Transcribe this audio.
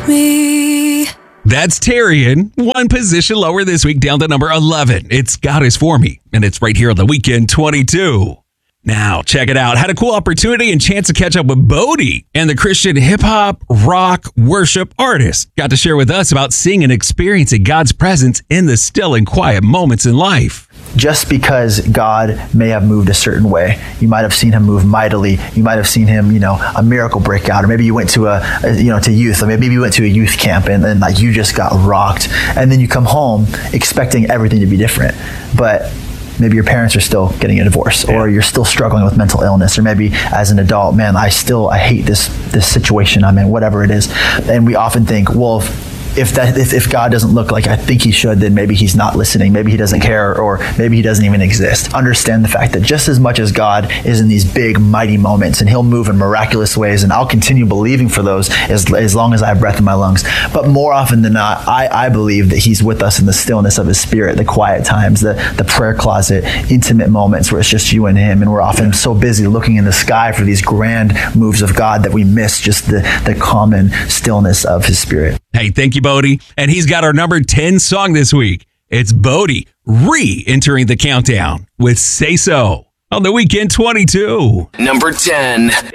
me. That's Tyrion, one position lower this week, down to number 11. It's God Is For Me, and it's right here on the Weekend 22. Now, check it out. Had a cool opportunity and chance to catch up with Bodie and the Christian hip-hop, rock, worship artist. Got to share with us about seeing and experiencing God's presence in the still and quiet moments in life. Just because God may have moved a certain way, you might have seen him move mightily. You might have seen him, a miracle break out, or maybe you went to to youth, or maybe you went to a youth camp and then like you just got rocked, and then you come home expecting everything to be different, but maybe your parents are still getting a divorce, or you're still struggling with mental illness, or maybe as an adult, man, I hate this situation I'm in, whatever it is, and we often think, well, if God doesn't look like I think he should, then maybe he's not listening, maybe he doesn't care, or maybe he doesn't even exist. Understand the fact that just as much as God is in these big, mighty moments, and he'll move in miraculous ways, and I'll continue believing for those as long as I have breath in my lungs. But more often than not, I believe that he's with us in the stillness of his spirit, the quiet times, the prayer closet, intimate moments where it's just you and him, and we're often so busy looking in the sky for these grand moves of God that we miss just the common stillness of his spirit. Hey, thank you, Bodie. And he's got our number 10 song this week. It's Bodie re-entering the countdown with Say So on the Weekend 22. Number 10.